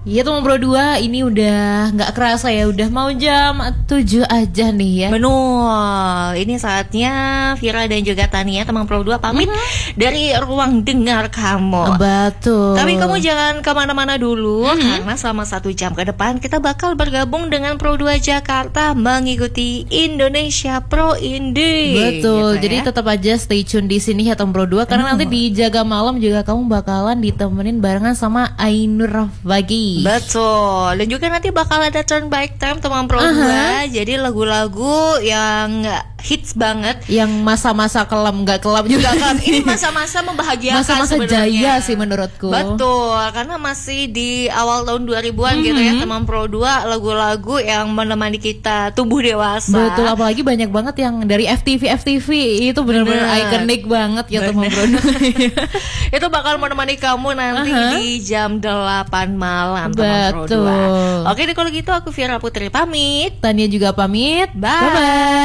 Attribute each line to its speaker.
Speaker 1: Iya teman Pro 2, ini udah gak kerasa ya, udah mau jam 7 aja nih ya.
Speaker 2: Betul, ini saatnya Vira dan juga Tania teman Pro 2 pamit dari ruang dengar kamu.
Speaker 1: Betul.
Speaker 2: Tapi kamu jangan kemana-mana dulu, karena selama 1 jam ke depan kita bakal bergabung dengan Pro 2 Jakarta mengikuti Indonesia Pro Indie.
Speaker 1: Betul,
Speaker 2: gitu
Speaker 1: jadi
Speaker 2: ya.
Speaker 1: tetap aja stay tune di sini ya teman Pro 2, karena nanti di Jaga Malam juga kamu bakalan ditemenin barengan sama Ainur Rafbagi.
Speaker 2: Betul, dan juga nanti bakal ada turn back time teman Pro 2. Jadi lagu-lagu yang hits banget,
Speaker 1: Yang masa-masa kelam, gak kelam juga
Speaker 2: kan. Ini masa-masa membahagiakan,
Speaker 1: masa-masa
Speaker 2: sebenarnya.
Speaker 1: jaya sih menurutku.
Speaker 2: Betul, karena masih di awal tahun 2000-an gitu ya teman Pro 2, lagu-lagu yang menemani kita tumbuh dewasa.
Speaker 1: Betul, apalagi banyak banget yang dari FTV itu benar-benar ikonik banget ya teman Pro 2.
Speaker 2: Itu bakal menemani kamu nanti di jam 8 malam teman Pro 2.
Speaker 1: Betul.
Speaker 2: Oke deh kalau gitu, aku Vira Putri pamit.
Speaker 1: Tania juga pamit.
Speaker 2: Bye.
Speaker 1: Bye.